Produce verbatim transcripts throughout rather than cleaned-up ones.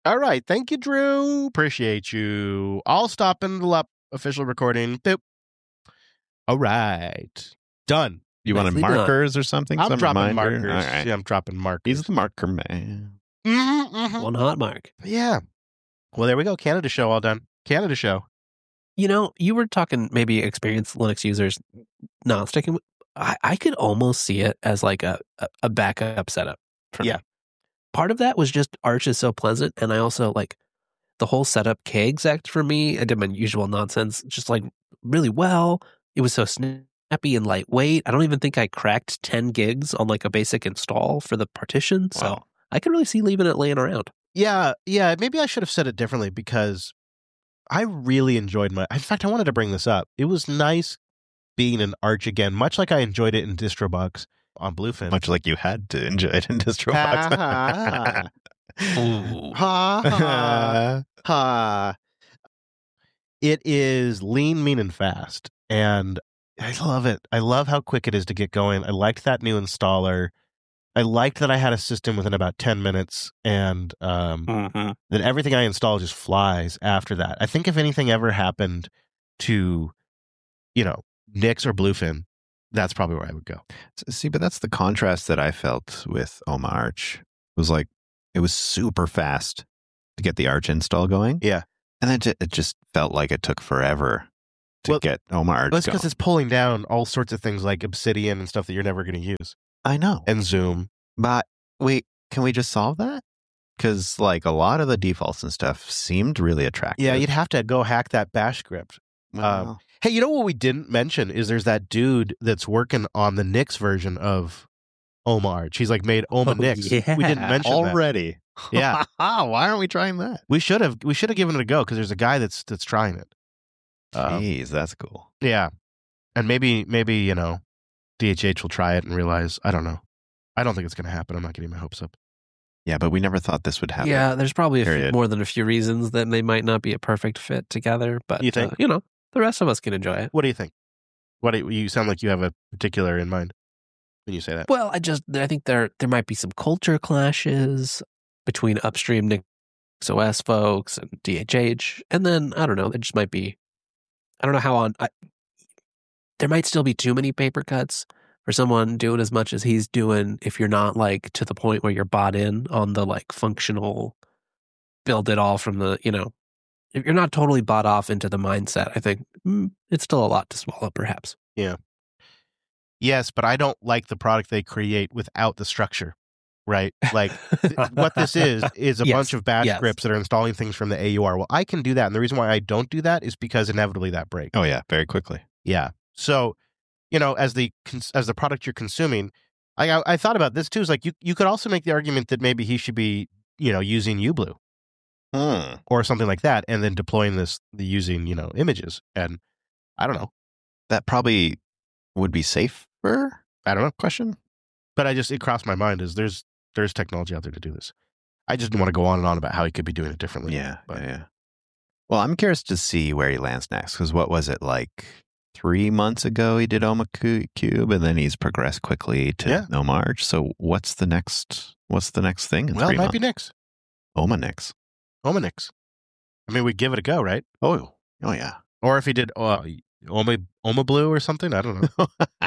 All right. Thank you, Drew. Appreciate you. I'll stop in the L U P official recording. Boop. All right. Done. You wanted Nicely done. markers or something? I'm Some dropping reminder? markers. All right. Yeah, I'm dropping markers. He's the marker man. Mm-hmm, mm-hmm. One hot mark. Yeah. Well, there we go. Canada show all done. Canada show. You know, you were talking maybe experienced Linux users not sticking with. I, I could almost see it as like a, a, a backup setup. For Yeah. me. Part of that was just Arch is so pleasant. And I also like the whole setup K-exec for me. I did my usual nonsense just like really well. It was so snappy and lightweight. I don't even think I cracked ten gigs on like a basic install for the partition. So Wow. I could really see leaving it laying around. Yeah. Yeah. Maybe I should have said it differently because I really enjoyed my. In fact, I wanted to bring this up. It was nice being in Arch again, much like I enjoyed it in DistroBox on Bluefin. Much like you had to enjoy it in DistroBox. Ha, Ooh. ha, ha, ha. It is lean, mean, and fast. And I love it. I love how quick it is to get going. I liked that new installer. I liked that I had a system within about ten minutes and um, Mm-hmm. that everything I install just flies after that. I think if anything ever happened to, you know, Nix or Bluefin, that's probably where I would go. See, but that's the contrast that I felt with Oma Arch. It was like, it was super fast to get the Arch install going. Yeah. And then it, it just felt like it took forever to Well, get Oma Arch Well, it's going. because it's pulling down all sorts of things like Obsidian and stuff that you're never going to use. I know. And Zoom. But wait, can we just solve that? Because like a lot of the defaults and stuff seemed really attractive. Yeah, you'd have to go hack that bash script. Well, Um, hey, you know what we didn't mention is there's that dude that's working on the Nix version of Oma Arch. He's like made Oma Oh, Nix. yeah. We didn't mention that. already. Yeah. Why aren't we trying that? We should have. We should have given it a go because there's a guy that's that's trying it. Um, Jeez, that's cool. yeah, and maybe maybe you know, D H H will try it and realize I don't know. I don't think it's going to happen. I'm not getting my hopes up. Yeah, but we never thought this would happen. Yeah, there's probably a few, Period. more than a few reasons that they might not be a perfect fit together. But You think? uh, you know, the rest of us can enjoy it. What do you think? What do you, you sound like you have a particular in mind when you say that? Well, I just I think there there might be some culture clashes between upstream NixOS folks and D H H, and then I don't know. There just might be. I don't know how on. I, there might still be too many paper cuts for someone doing as much as he's doing. If you're not like to the point where you're bought in on the like functional, build it all from the you know, if you're not totally bought off into the mindset, I think mm, it's still a lot to swallow, perhaps. Yes, but I don't like the product they create without the structure, right? Like th- what this is is a Yes, bunch of bash yes. scripts that are installing things from the A U R. Well, I can do that, and the reason why I don't do that is because inevitably that breaks. Oh yeah, very quickly. Yeah. So, you know, as the cons- as the product you're consuming, I I, I thought about this too. Is like you you could also make the argument that maybe he should be you know using uBlue Hmm. or something like that, and then deploying this the using you know images. And I don't know, That probably would be safer? I don't know, Question? but I just it crossed my mind is there's there's technology out there to do this. I just didn't want to go on and on about how he could be doing it differently. Yeah, but yeah, yeah. Well, I'm curious to see where he lands next, because what was it, like three months ago he did Oma Cu- Cube, and then he's progressed quickly to Yeah. Oma Arch. So what's the next, what's the next thing in well, it three might months? be Nix, Oma Nix. Omanix. I mean, we'd give it a go, right? Oh, oh yeah. Or if he did uh, Oma Oma Blue or something, I don't know.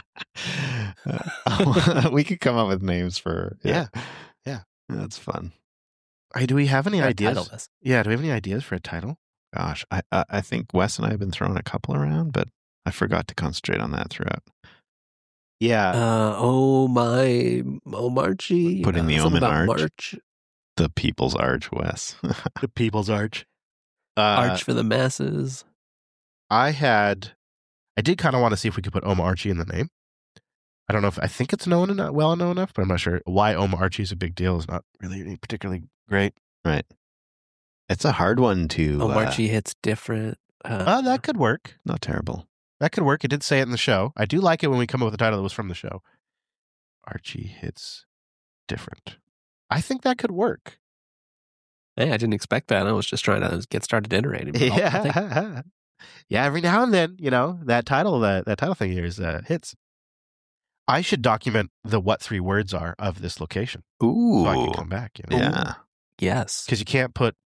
We could come up with names for Yeah. Yeah. That's fun. Hey, do we have any Gotta ideas? title this. Yeah, do we have any ideas for a title? Gosh, I I I think Wes and I have been throwing a couple around, but I forgot to concentrate on that throughout. Yeah. Uh, oh my, oh Marchie. Putting uh, the something Omen about Arch. March, The People's Arch, Wes. The People's Arch. Uh, Arch for the masses. I had, I did kind of want to see if we could put Oma Archie in the name. I don't know if, I think it's known enough, well known enough, but I'm not sure why Oma Archie is a big deal. Is not really particularly great. Right. It's a hard one to. Oh uh, Marchie hits different. Uh, Uh, that could work. not terrible. That could work. It did say it in the show. I do like it when we come up with a title that was from the show. Archie hits different. I think that could work. hey, I didn't expect that. I was just trying to get started iterating. but I'll- I'll take it. Yeah. Yeah, every now and then, you know, that title, that, that title thing here is uh, hits. I should document the what three words are of this location Ooh. so I can come back, you know? Yeah. Yes. Because you can't put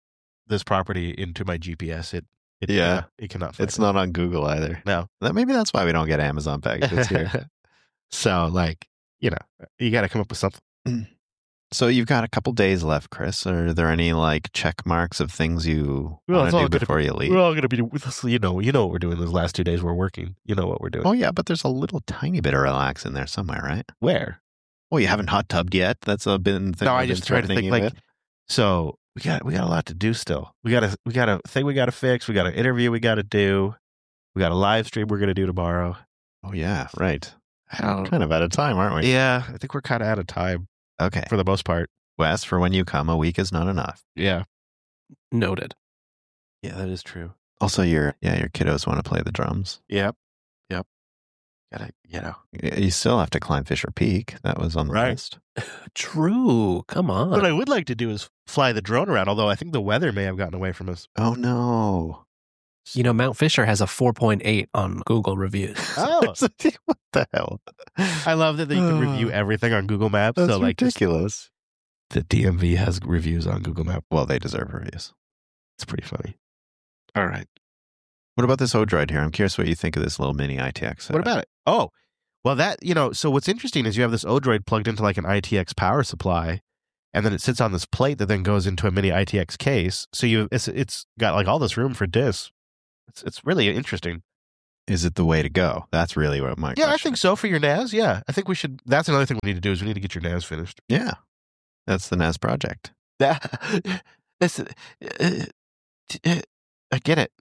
this property into my G P S, it, it Yeah. cannot, it cannot find It's it. not on Google either. No. That, maybe that's why we don't get Amazon packages here. So, like, you know, you got to come up with something. So you've got a couple days left, Chris. Are there any like check marks of things you Well, want it's to all do gonna before be- you leave? We're all going to be, you know, you know what we're doing those last two days we're working. You know what we're doing. Oh yeah, but there's a little tiny bit of relax in there somewhere, right? Where? Oh, you haven't hot tubbed yet? That's a been thing No, I've I been just tried to threatening think you like, with. so we got, we got a lot to do still. We got a, we got a thing we got to fix. We got an interview we got to do. We got a live stream we're going to do tomorrow. Oh yeah, right. How- Kind of out of time, aren't we? Yeah, I think we're kind of out of time Okay. for the most part. Wes, for when you come, a week is not enough. Yeah. Noted. Yeah, that is true. Also, your yeah, your kiddos want to play the drums. Yep. Yep. Gotta, you know. Y- You still have to climb Fisher Peak. That was on the Right. list. True. Come on. What I would like to do is fly the drone around, although I think the weather may have gotten away from us. Oh no! You know, Mount Fisher has a four point eight on Google reviews. Oh, What the hell? I love that, that you can review everything on Google Maps. That's so, like, just ridiculous. the D M V has reviews on Google Maps. Well, they deserve reviews. It's pretty funny. All right. What about this Odroid here? I'm curious what you think of this little mini I T X. What about it? Oh, well, that, you know, so what's interesting is you have this Odroid plugged into like an I T X power supply, and then it sits on this plate that then goes into a mini I T X case. So you, it's it's got like all this room for discs. It's it's really interesting. Is it the way to go? That's really what my Yeah, I question think so for your N A S. Yeah, I think we should. That's another thing we need to do is we need to get your N A S finished. is. Yeah, that's the N A S project. That, that's, uh, uh, I get it.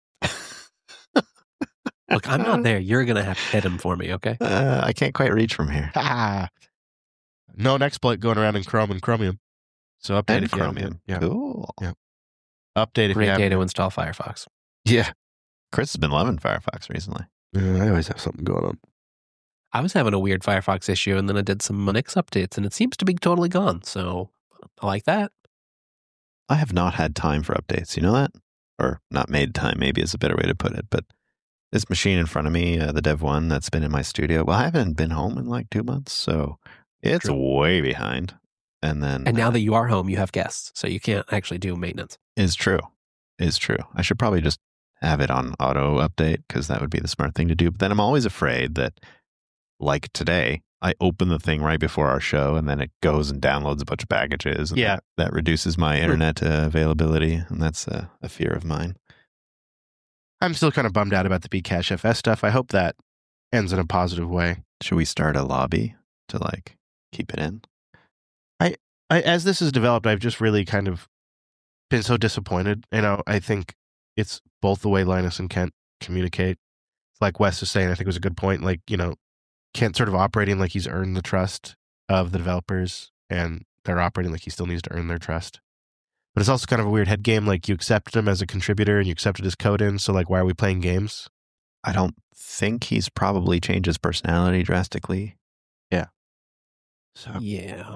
Look, I'm not there. You're going to have to hit him for me, okay? Uh, I can't quite reach from here. Ah. No Nextploit going around in Chrome and Chromium. So update And if you haven't Chromium. yet. Yeah. Cool. Yeah. Update if Great you day haven't. to install Firefox. Yeah. Chris has been loving Firefox recently. Yeah, I always have something going on. I was having a weird Firefox issue, and then I did some Nix updates, and it seems to be totally gone. So I like that. I have not had time for updates. You know that? Or not made time, maybe is a better way to put it. But this machine in front of me, uh, the Dev one that's been in my studio, well, I haven't been home in like two months. So it's True. way behind. And then. And now that you are home, you have guests, so you can't actually do maintenance. Is true. Is true. I should probably just have it on auto update because that would be the smart thing to do. But then I'm always afraid that, like today, I open the thing right before our show and then it goes and downloads a bunch of packages. And Yeah. That, that reduces my internet uh, availability. And that's uh, a fear of mine. I'm still kind of bummed out about the Bcache F S stuff. I hope that ends in a positive way. Should we start a lobby to like keep it in? I, as this has developed, I've just really kind of been so disappointed. You know, I think it's both the way Linus and Kent communicate. Like Wes is saying, I think it was a good point. Like, you know, Kent sort of operating like he's earned the trust of the developers, and they're operating like he still needs to earn their trust. But it's also kind of a weird head game. Like, you accepted him as a contributor and you accepted his code in. So, like, why are we playing games? I don't think he's probably changed his personality drastically. So, Yeah.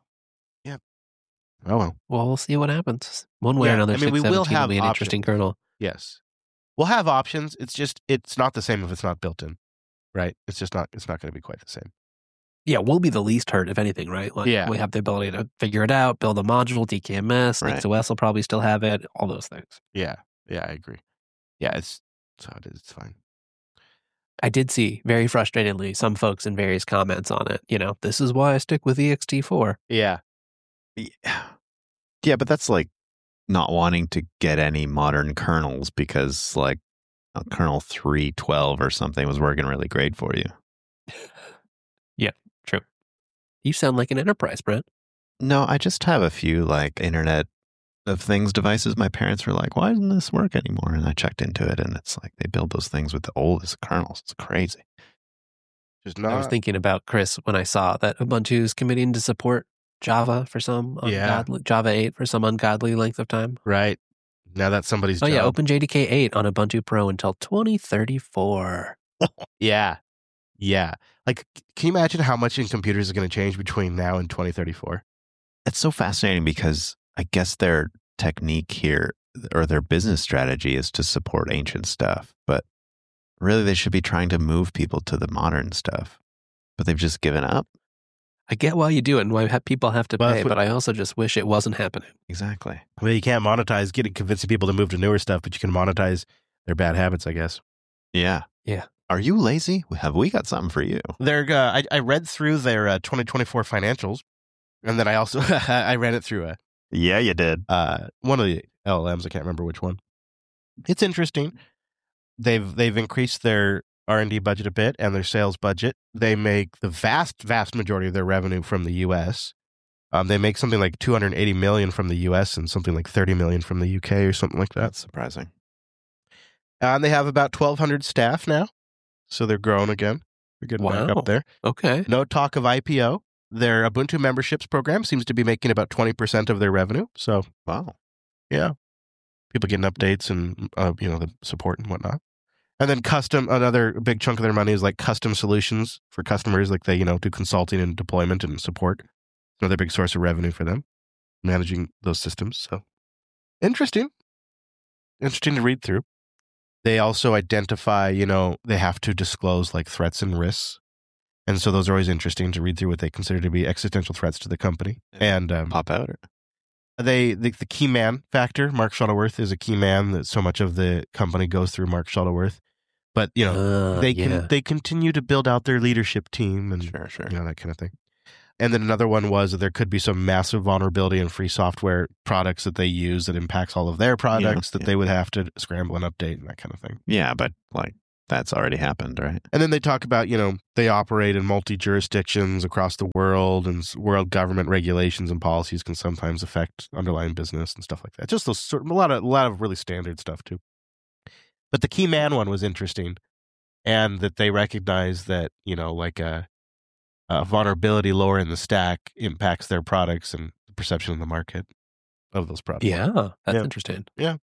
oh well. Well, we'll see what happens. One way Yeah, or another, I mean, we will six seventeen have be an options. interesting kernel. Yes. We'll have options. It's just, it's not the same if it's not built in, right? It's just not, it's not going to be quite the same. Yeah, we'll be the least hurt, if anything, right? Like, Yeah. we have the ability to figure it out, build a module, D K M S, Right. NixOS will probably still have it, all those things. Yeah. Yeah, I agree. Yeah, it's, so it is. It's fine. I did see, very frustratedly, some folks in various comments on it. You know, this is why I stick with E X T four. Yeah. Yeah. Yeah, but that's like not wanting to get any modern kernels because like a kernel three twelve or something was working really great for you. You sound like an enterprise, Brent. No, I just have a few like Internet of Things devices. My parents were like, why doesn't this work anymore? And I checked into it and it's like they build those things with the oldest kernels. It's crazy. Just I was not. thinking about Chris when I saw that Ubuntu is committing to support Java for some Yeah. ungodly, Java eight for some ungodly length of time. Right. Now that's somebody's Oh yeah, job. OpenJDK eight on Ubuntu Pro until twenty thirty-four. Yeah. Yeah. Like, c- can you imagine how much in computers is going to change between now and twenty thirty-four? It's so fascinating because I guess their technique here or their business strategy is to support ancient stuff, but really they should be trying to move people to the modern stuff. But they've just given up. I get why you do it and why ha- people have to Well, pay, that's what- but I also just wish it wasn't happening. Exactly. Well, you can't monetize getting convincing people to move to newer stuff, but you can monetize their bad habits, I guess. Yeah. Yeah. Are you lazy? Have we got something for you? They're, uh, I, I read through their uh, twenty twenty-four financials, and then I also I read it through a, Yeah, you did. uh, one of the L L Ms. I can't remember which one. It's interesting. They've they've increased their R and D budget a bit and their sales budget. They make the vast, vast majority of their revenue from the U S. Um, they make something like two hundred eighty million dollars from the U S and something like thirty million dollars from the U K or something like that. That's surprising. Uh, and they have about twelve hundred staff now, so they're growing again. They're getting back Wow. up there. Okay. No talk of I P O. Their Ubuntu memberships program seems to be making about twenty percent of their revenue. So, Wow. yeah, people getting updates and, uh, you know, the support and whatnot. And then custom, another big chunk of their money is like custom solutions for customers. Like they, you know, do consulting and deployment and support. Another big source of revenue for them, managing those systems. So, interesting. Interesting to read through. They also identify, you know, they have to disclose like threats and risks. And so those are always interesting to read through what they consider to be existential threats to the company. Yeah. And um, Pop out. Or... they the, the key man factor, Mark Shuttleworth is a key man that so much of the company goes through Mark Shuttleworth. But, you know, Uh, they can yeah. they continue to build out their leadership team and Sure, sure. you know, that kind of thing. And then another one was that there could be some massive vulnerability in free software products that they use that impacts all of their products that yeah. they would have to scramble and update and that kind of thing. Yeah, but like that's already happened, right? And then they talk about, you know, they operate in multi-jurisdictions across the world, and s- world government regulations and policies can sometimes affect underlying business and stuff like that. Just those sort of, a lot of a lot of really standard stuff too. But the key man one was interesting, and that they recognize that, you know, like a, a vulnerability lower in the stack impacts their products and the perception in the market of those products. Yeah, that's Yeah. interesting.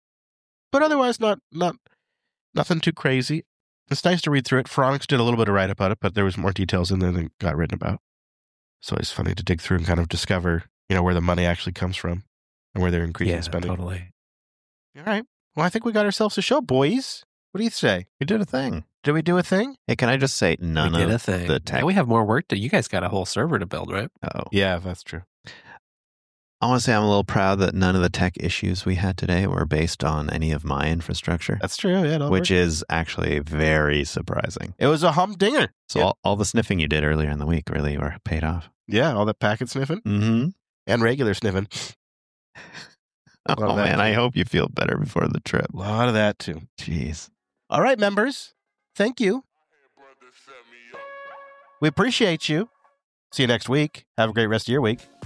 But otherwise, not not nothing too crazy. It's nice to read through it. Phoronix did a little bit of write about it, but there was more details in there than got written about. So it's funny to dig through and kind of discover, you know, where the money actually comes from and where they're increasing Yeah, spending. totally. All right. Well, I think we got ourselves a show, boys. What do you say? We did a thing. Did we do a thing? Hey, can I just say none we did of a thing. the tech? Now we have more work to. You guys got a whole server to build, right? Oh, Yeah, that's true. I want to say I'm a little proud that none of the tech issues we had today were based on any of my infrastructure, That's true. Yeah, it all which worked. is actually very surprising. It was a humdinger. So Yeah. all, all the sniffing you did earlier in the week really were paid off. Yeah, all that packet sniffing Mm-hmm. and regular sniffing. Oh, Love that man, too. I hope you feel better before the trip. A lot of that too. Jeez. All right, members. Thank you. We appreciate you. See you next week. Have a great rest of your week.